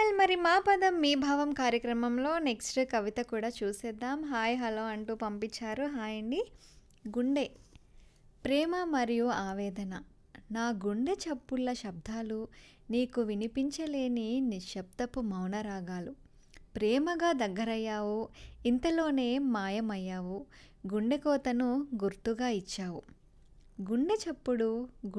Well మరి మా పదం మీ భావం కార్యక్రమంలో నెక్స్ట్ కవిత కూడా చూసేద్దాం. హాయ్ హలో అంటూ పంపించారు. హాయ్ అండి. గుండె ప్రేమ మరియు ఆవేదన నా గుండె చప్పుళ్ళ శబ్దాలు నీకు వినిపించలేని నిశ్శబ్దపు మౌనరాగాలు ప్రేమగా దగ్గరయ్యావు ఇంతలోనే మాయమయ్యావు గుండె కోతను గుర్తుగా ఇచ్చావు గుండె చప్పుడు